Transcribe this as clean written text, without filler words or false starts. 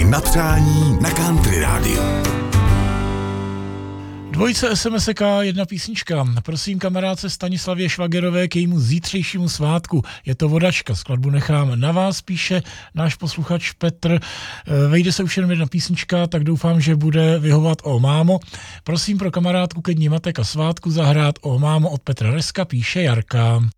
na přání na Country Radio. Dvojice SMSK, jedna písnička. Prosím kamarádce Stanislavě Švagerové k jejímu zítřejšímu svátku. Je to Vodačka, skladbu nechám na vás, píše náš posluchač Petr. Vejde se už jenom jedna písnička, tak doufám, že bude vyhovovat O mámo. Prosím pro kamarádku ke dní matek a svátku zahrát O mámo od Petra Reska, píše Jarka.